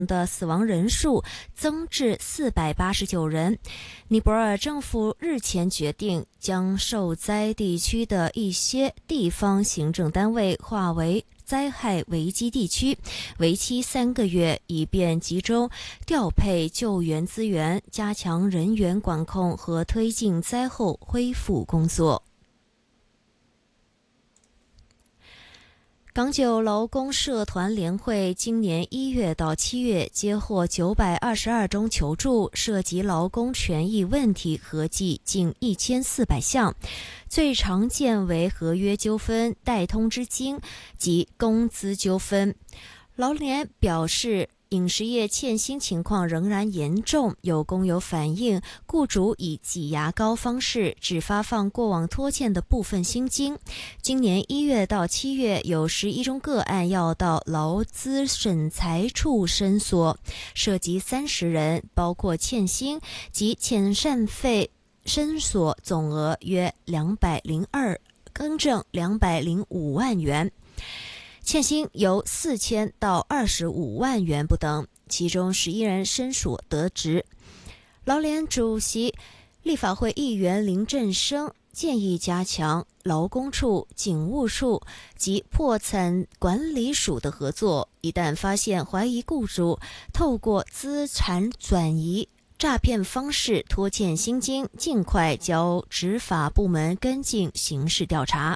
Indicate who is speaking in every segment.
Speaker 1: 的死亡人数增至489人。尼泊尔政府日前决定将受灾地区的一些地方行政单位划为灾害危机地区，为期3个月，以便集中调配救援资源，加强人员管控和推进灾后恢复工作。港九劳工社团联会今年1月到7月接获922宗求助，涉及劳工权益问题合计近1400项，最常见为合约纠纷、代通知金及工资纠纷。劳联表示，饮食业欠薪情况仍然严重，有工友反映，雇主以挤牙膏方式只发放过往拖欠的部分薪金。今年1月到7月，有11宗个案要到劳资审裁处申索，涉及30人，包括欠薪及遣散费申索总额约205万元。欠薪由4000到25万元不等，其中11人申索得直。劳联主席立法会议员林振升建议加强劳工处、警务处及破产管理署的合作，一旦发现怀疑雇主透过资产转移、诈骗方式拖欠薪金，尽快交执法部门跟进刑事调查。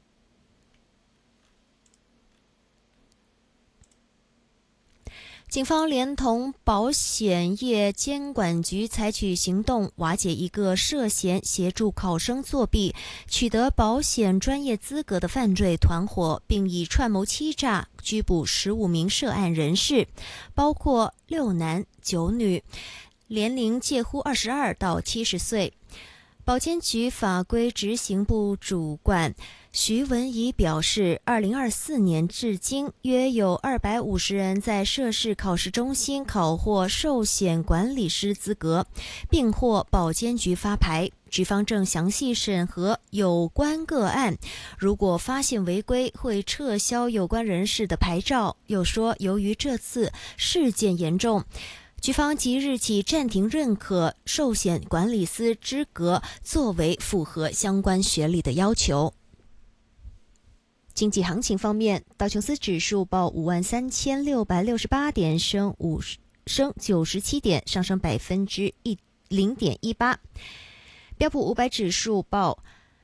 Speaker 1: 警方连同保险业监管局采取行动，瓦解一个涉嫌协助考生作弊、取得保险专业资格的犯罪团伙，并以串谋欺诈拘捕15名涉案人士，包括6男9女，年龄介乎22到70岁。保监局法规执行部主管徐文仪表示，2024年至今，约有250人在涉事考试中心考获寿险管理师资格，并获保监局发牌。局方正详细审核有关个案，如果发现违规，会撤销有关人士的牌照。又说，由于这次事件严重，局方即日起暂停认可寿险管理师资格，作为符合相关学历的要求。经济行情方面，道琼斯指数报53668点，升97点，上升0.18%。标普500指数报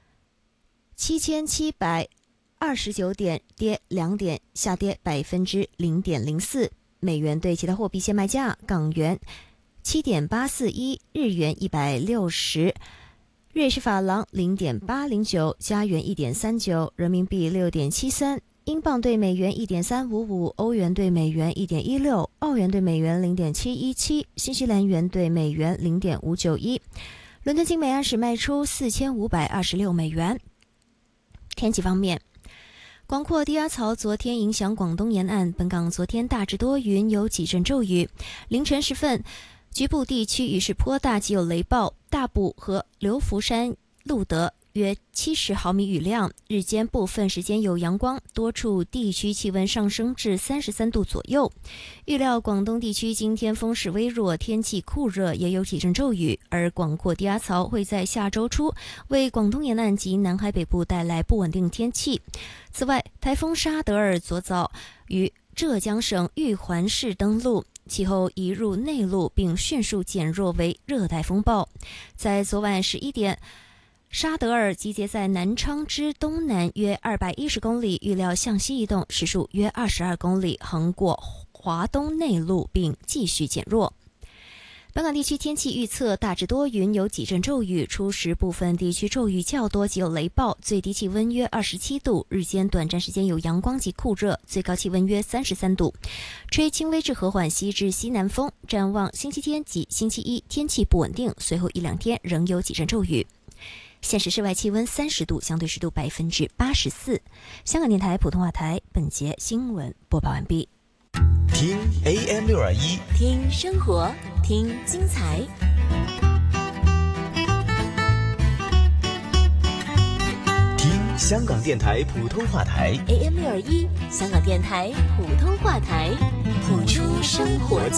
Speaker 1: 7729点，跌2点，下跌0.04%。美元对其他货币现卖价：港元7.841，日元160，瑞士法郎0.809，加元1.39，人民币6.73，英镑对美元1.355，欧元对美元1.16，澳元对美元0.717，新西兰元对美元0.591。伦敦金每安士卖出4526美元。天气方面，广阔低压槽昨天影响广东沿岸，本港昨天大致多云，有几阵骤雨。凌晨时分，局部地区雨势颇大，及有雷暴，大埔和流浮山录得约70毫米雨量。日间部分时间有阳光，多处地区气温上升至33度左右。预料广东地区今天风势微弱，天气酷热，也有几阵骤雨，而广阔低压槽会在下周初为广东沿岸及南海北部带来不稳定天气。此外，台风沙德尔昨早于浙江省玉环市登陆，其后移入内陆，并迅速减弱为热带风暴。在昨晚11点，沙德尔集结在南昌之东南约210公里，预料向西移动，时速约22公里，横过华东内陆并继续减弱。本港地区天气预测大致多云，有几阵骤雨，初时部分地区骤雨较多，及有雷暴，最低气温约27度，日间短暂时间有阳光及酷热，最高气温约33度，吹轻微至和缓西至西南风。展望星期天及星期一天气不稳定，随后1-2天仍有几阵骤雨。现时室外气温30度，相对湿度84%。香港电台普通话台本节新闻播报完毕。
Speaker 2: 听 AM621，
Speaker 3: 听生活，听精彩。
Speaker 2: 听香港电台普通话台
Speaker 3: AM621，香港电台普通话台，谱出生活